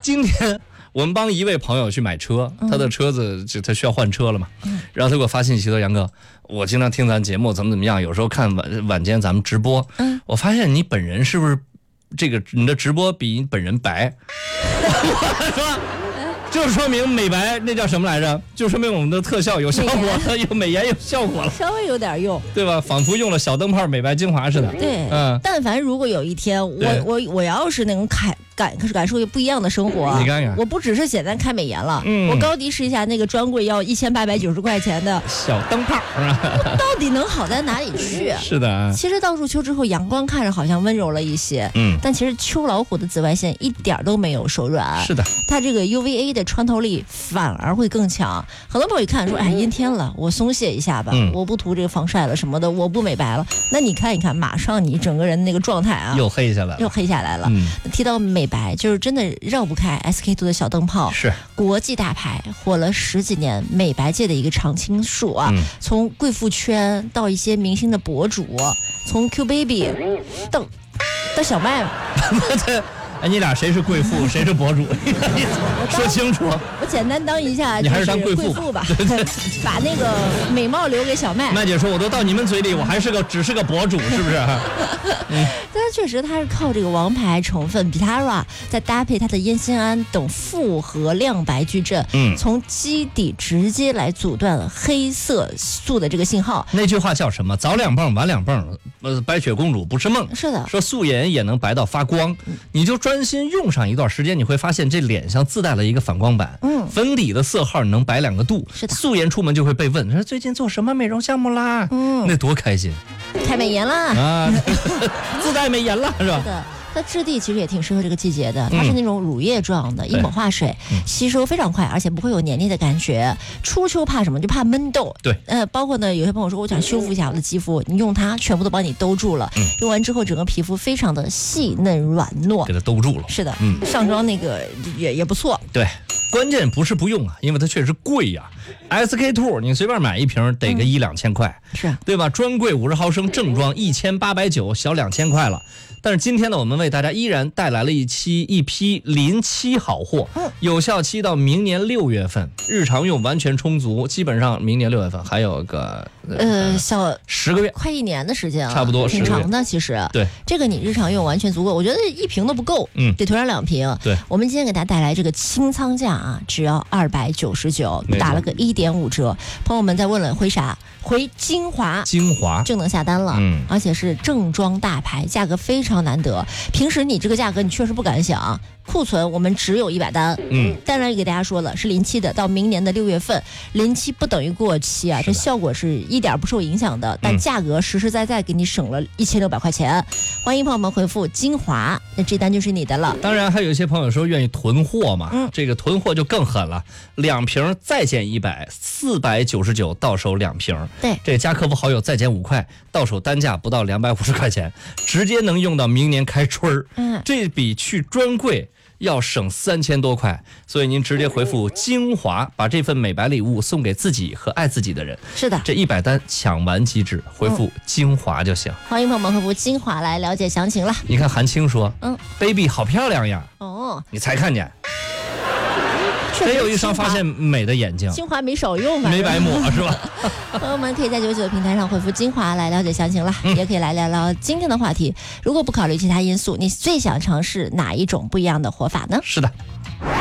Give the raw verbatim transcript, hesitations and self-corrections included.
今天我们帮一位朋友去买车，他的车子就他需要换车了嘛，嗯、然后他给我发信息说：“杨哥，我经常听咱节目，怎么怎么样，有时候看晚晚间咱们直播，嗯，我发现你本人是不是这个你的直播比你本人白？”我说。就说明美白那叫什么来着？就说明我们的特效有效果，有美颜有效果了， 稍微有点用， 对吧？仿佛用了小灯泡美白精华似的。 对，嗯，但凡如果有一天我我我要是能开感感受不一样的生活， 你看看， 我不只是简单开美颜了，嗯，我高低试一下那个专柜要一千八百九十块钱的小灯泡， 到底能好在哪里去？ 是的啊， 其实到入秋之后，阳光看着好像温柔了一些，嗯，但其实秋老虎的紫外线一点都没有手软， 是的， 它这个 U V A 的穿透力反而会更强。很多朋友一看说，哎，阴天了，我松懈一下吧，嗯、我不涂这个防晒了什么的，我不美白了。那你看一看，马上你整个人那个状态啊， 又黑下来了， 又黑下来了。嗯、提到美白，就是真的绕不开 S K two 的小灯泡， 是国际大牌，火了十几年，美白界的一个常青树啊。嗯、从贵妇圈到一些明星的博主，从 Q Baby 到到小麦。 哎，你俩谁是贵妇，谁是博主？说清楚。 我简单当一下， 你还是当贵妇吧，把那个美貌留给小麦。 麦姐说，我都到你们嘴里，我还是个只是个博主，是不是？ 嗯，但是确实，它是靠这个王牌成分 Vitara， 再搭配它的烟酰胺等复合亮白矩阵，嗯，从基底直接来阻断黑色素的这个信号。 那句话叫什么？早两蹦，晚两蹦，呃，白雪公主不是梦。 是的， 说素颜也能白到发光，嗯、你就专心用上一段时间，你会发现这脸上自带了一个反光板，嗯，粉底的色号能白两个度。 是的， 素颜出门就会被问，说最近做什么美容项目啦？嗯，那多开心， 开美颜啦啊， 自带美颜了是吧？ 是的。它质地其实也挺适合这个季节的，它是那种乳液状的，嗯、一抹化水，嗯、吸收非常快，而且不会有黏腻的感觉。初秋怕什么？就怕闷痘。 对， 呃，包括呢，有些朋友说我想修复一下我的肌肤，你用它全部都帮你兜住了。嗯、用完之后，整个皮肤非常的细嫩软糯， 给它兜住了。 是的，嗯，上妆那个也也不错。 对，关键不是不用啊，因为它确实贵呀、啊。S K two 你随便买一瓶得个一两千块， 是对吧？专柜五十毫升正装一千八百九，小两千块了。但是今天呢，我们为大家依然带来了一期一批临期好货，有效期到明年六月份，日常用完全充足，基本上明年六月份还有个呃小十个月， 快一年的时间了， 差不多挺长的。其实对这个你日常用完全足够，我觉得一瓶都不够，嗯，得囤上两瓶。 对， 我们今天给大家带来这个清仓价啊，只要二百九十九，打了个一点五折。朋友们在问了回啥？回精华， 精华就能下单了，嗯，而且是正装大牌，价格非常难得。平时你这个价格你确实不敢想，库存我们只有一百单，嗯，当然也给大家说了是临期的，到明年的六月份，临期不等于过期啊，这效果是一点不受影响的，但价格实实在在给你省了一千六百块钱。欢迎朋友们回复精华，那这单就是你的了。 当然还有一些朋友说愿意囤货嘛，嗯，这个囤货就更狠了，两瓶再减一百，四百九十九到手两瓶。 对， 这加客服好友再减五块，到手单价不到两百五十块钱，直接能用到明年开春儿。嗯，这比去专柜要省三千多块，所以您直接回复精华，把这份美白礼物送给自己和爱自己的人。 是的， 这一百单抢完即止，回复精华就行。 欢迎朋友们回复精华来了解详情了。 你看韩青说，嗯 ，baby 好漂亮呀。哦，你才看见。真有一双发现美的眼睛， 精华没少用吧？ 没白抹是吧？ 朋友们可以在九九平台上回复精华来了解详情了，嗯、也可以来聊聊今天的话题。如果不考虑其他因素，你最想尝试哪一种不一样的活法呢？ 是的。